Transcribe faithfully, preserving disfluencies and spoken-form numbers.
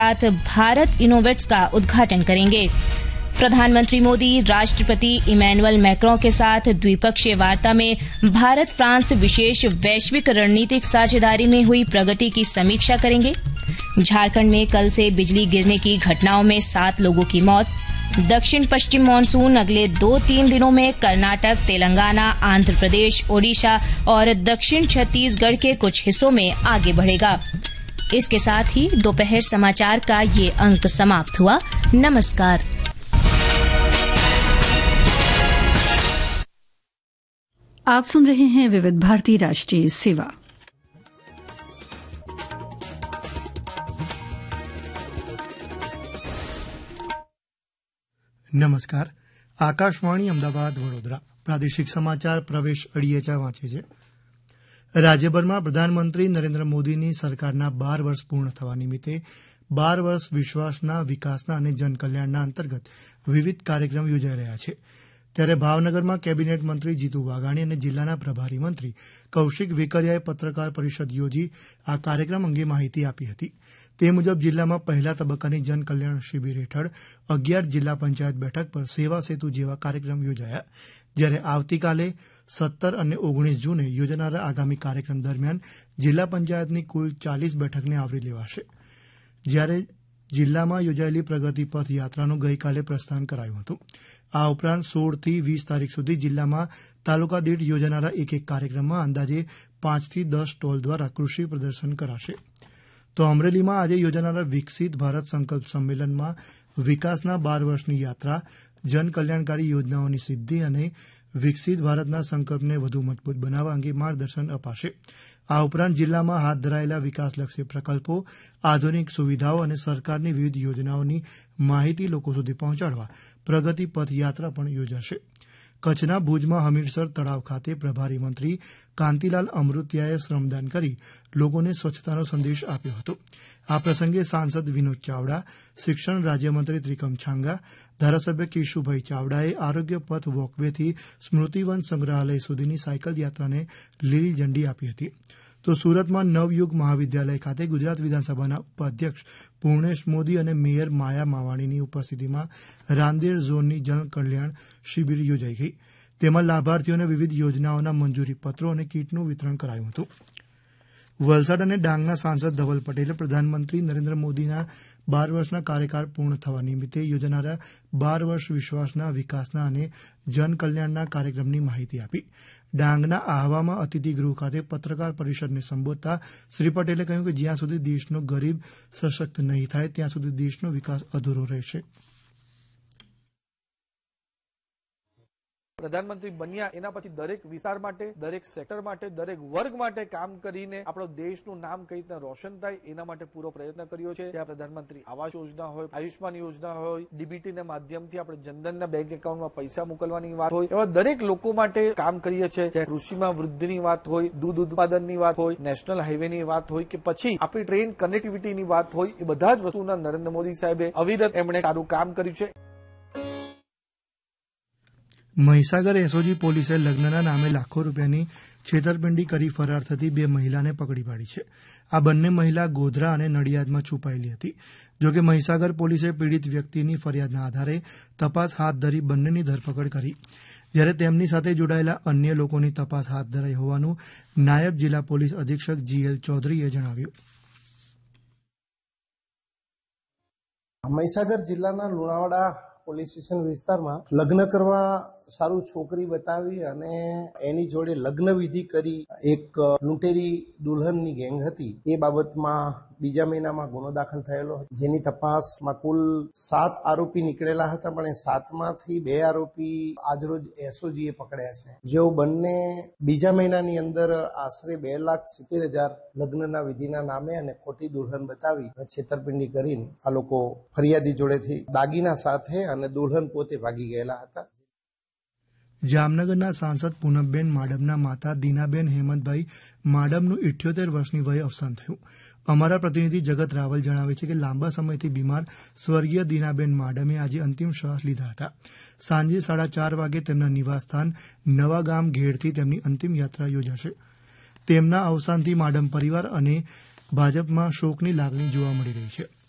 साथ भारत इनोवेट्स का उद्घाटन करेंगे। प्रधानमंत्री मोदी राष्ट्रपति इमैनुअल मैक्रों के साथ द्विपक्षीय वार्ता में भारत फ्रांस विशेष वैश्विक रणनीतिक साझेदारी में हुई प्रगति की समीक्षा करेंगे। झारखंड में कल से बिजली गिरने की घटनाओं में सात लोगों की मौत। दक्षिण पश्चिम मानसून अगले दो तीन दिनों में कर्नाटक, तेलंगाना, आंध्र प्रदेश, ओडिशा और दक्षिण छत्तीसगढ़ के कुछ हिस्सों में आगे बढ़ेगा। इसके साथ ही दोपहर समाचार का ये अंक समाप्त हुआ। नमस्कार। आप सुन रहे हैं विविध भारती राष्ट्रीय सेवा। નમસ્કાર, આકાશવાણી અમદાવાદ વડોદરા પ્રાદેશિક સમાચાર પ્રવેશ અડિયેચા વાંચે છે। રાજ્યભરમાં પ્રધાનમંત્રી નરેન્દ્ર મોદીની સરકારના બાર વર્ષ પૂર્ણ થવા નિમિત્તે બાર વર્ષ વિશ્વાસના વિકાસના અને જનકલ્યાણના અંતર્ગત વિવિધ કાર્યક્રમ યોજાઈ રહ્યા છે। ત્યારે ભાવનગરમાં કેબિનેટ મંત્રી જીતુ વાઘાણી અને જિલ્લાના પ્રભારી મંત્રી કૌશિક વેકરિયાએ પત્રકાર પરિષદ યોજી આ કાર્યક્રમ અંગે માહિતી આપી હતી। તે મુજબ જિલ્લામાં પહેલા તબક્કાની જનકલ્યાણ શિબિર હેઠળ અગિયાર જિલ્લા પંચાયત બેઠક પર સેવા સેતુ જેવા કાર્યક્રમ યોજાયા, જ્યારે આવતીકાલે સત્તર અને ઓગણીસ જૂને યોજાનારા આગામી કાર્યક્રમ દરમિયાન જિલ્લા પંચાયતની કુલ ચાલીસ બેઠકને આવરી લેવાશે। જ્યારે જિલ્લામાં યોજાયેલી પ્રગતિ પથ યાત્રાનું ગઈકાલે પ્રસ્થાન કરાયું હતું। આ ઉપરાંત સોળથી વીસ તારીખ સુધી જિલ્લામાં તાલુકા દીઠ યોજાનારા એક એક કાર્યક્રમમાં અંદાજે પાંચથી દસ સ્ટોલ દ્વારા કૃષિ પ્રદર્શન કરાશે। તો અમરેલીમાં આજે યોજાનારા વિકસિત ભારત સંકલ્પ સંમેલનમાં વિકાસના બાર વર્ષની યાત્રા, જનકલ્યાણકારી યોજનાઓની સિદ્ધિ અને વિકસિત ભારતના સંકલ્પને વધુ મજબૂત બનાવવા અંગે માર્ગદર્શન અપાશે। આ ઉપરાંત જિલ્લામાં હાથ ધરાયેલા વિકાસલક્ષી પ્રકલ્પો, આધુનિક સુવિધાઓ અને સરકારની વિવિધ યોજનાઓની માહિતી લોકો સુધી પહોંચાડવા પ્રગતિ પથ યાત્રા પણ યોજાશે। કચ્છના ભુજમાં હમીરસર તળાવ ખાતે પ્રભારી મંત્રી કાંતિલાલ અમૃતિયાએ શ્રમદાન કરી લોકોને સ્વચ્છતાનો સંદેશ આપ્યો હતો। આ પ્રસંગે સાંસદ વિનોદ ચાવડા, શિક્ષણ રાજ્યમંત્રી ત્રિકમ છાંગા, ધારાસભ્ય કેશુભાઈ ચાવડાએ આરોગ્ય પથ વોકવેથી સ્મૃતિવન સંગ્રહાલય સુધીની સાયકલ યાત્રાને લીલી ઝંડી આપી હતી। તો સુરતમાં નવયુગ મહાવિદ્યાલય ખાતે ગુજરાત વિધાનસભાના ઉપાધ્યક્ષ પૂર્ણેશ મોદી અને મેયર માયા માવાણીની ઉપસ્થિતિમાં રાંદેર ઝોનની જનકલ્યાણ શિબિર યોજાઈ ગઈ। તેમાં લાભાર્થીઓને વિવિધ યોજનાઓના મંજૂરી પત્રો અને કીટનું વિતરણ કરાયું હતું। વલસાડ અને ડાંગના સાંસદ ધવલ પટેલે પ્રધાનમંત્રી નરેન્દ્ર મોદીના બાર વર્ષના કાર્યકાળ પૂર્ણ થવા નિમિત્તે યોજાનારા બાર વર્ષ વિશ્વાસના વિકાસના અને જનકલ્યાણના કાર્યક્રમની માહિતી આપી। ડાંગના આહવામાં અતિથિગૃહ ખાતે પત્રકાર પરિષદને સંબોધતા શ્રી પટેલે કહ્યું કે જ્યાં સુધી દેશનો ગરીબ સશક્ત નહીં થાય ત્યાં સુધી દેશનો વિકાસ અધૂરો રહેશે। પ્રધાનમંત્રી બન્યા એના પછી દરેક વિસ્તાર માટે, દરેક સેક્ટર માટે, દરેક વર્ગ માટે કામ કરીને આપણો દેશનું નામ કઈ રીતના રોશન થાય એના માટે પૂરો પ્રયત્ન કર્યો છે। ત્યાં પ્રધાનમંત્રી આવાસ યોજના હોય, આયુષ્માન યોજના હોય, ડીબીટીના માધ્યમથી આપણે જનધનના બેંક એકાઉન્ટમાં પૈસા મોકલવાની વાત હોય, એવા દરેક લોકો માટે કામ કરીએ છીએ। ત્યાં કૃષિમાં વૃદ્ધિની વાત હોય, દૂધ ઉત્પાદનની વાત હોય, નેશનલ હાઈવેની વાત હોય કે પછી આપણી ટ્રેન કનેક્ટિવિટીની વાત હોય, એ બધા જ વસ્તુના નરેન્દ્ર મોદી સાહેબે અવિરત એમણે સારું કામ કર્યું છે। મહીસાગર એસઓજી પોલીસે લગ્નના નામે લાખો રૂપિયાની છેતરપિંડી કરી ફરાર થતી બે મહિલાને પકડી પાડી છે। આ બંને મહિલા ગોધરા અને નડિયાદમાં છુપાયેલી હતી। જોકે મહીસાગર પોલીસે પીડિત વ્યક્તિની ફરિયાદના આધારે તપાસ હાથ ધરી બંનેની ધરપકડ કરી, જ્યારે તેમની સાથે જોડાયેલા અન્ય લોકોની તપાસ હાથ ધરાઈ હોવાનું નાયબ જિલ્લા પોલીસ અધિક્ષક જીએલ ચૌધરીએ જણાવ્યું। મહીસાગર જિલ્લાના લુણાવાડા પોલીસ સ્ટેશન વિસ્તારમાં લગ્ન કરવા સારું છોકરી બતાવી અને એની જોડે લગ્ન વિધિ કરી એક લૂંટેરી દુલ્હનની ગેંગ હતી। એ બાબતમાં બીજા મહિનામાં ગુનો દાખલ થયેલો, જેની તપાસમાં કુલ સાત આરોપી નીકળેલા હતા, પણ એ સાતમાંથી બે આરોપી આજરોજ એસઓજીએ પકડ્યા છે, જેઓ બંને બીજા મહિનાની અંદર આશરે બે લાખ સિત્તેર હજાર લગ્નના વિધિના નામે અને ખોટી દુલ્હન બતાવી છેતરપિંડી કરીને આ લોકો ફરિયાદી જોડેથી દાગીના સાથે અને દુલ્હન પોતે ભાગી ગયેલા હતા। જામનગરના સાંસદ પૂનમબેન માડમના માતા દીનાબેન હેમંતભાઈ માડમનું ઇઠ્યોતેર વર્ષની વયે અવસાન થયું। અમારા પ્રતિનિધિ જગત રાવલ જણાવે છે કે લાંબા સમયથી બીમાર સ્વર્ગીય દીનાબેન માડમે આજે અંતિમ શ્વાસ લીધા હતા। સાંજે સાડા ચાર વાગે તેમના નિવાસસ્થાન નવાગામ ઘેડથી તેમની અંતિમ યાત્રા યોજાશે। તેમના અવસાનથી માડમ પરિવાર અને ભાજપમાં શોકની લાગણી જોવા મળી રહી છે।